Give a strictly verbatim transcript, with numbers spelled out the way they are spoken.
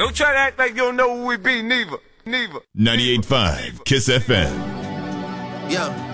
Don't try to act like you don't know who we be, neither. Neither. ninety-eight point five Kiss F M. Yeah.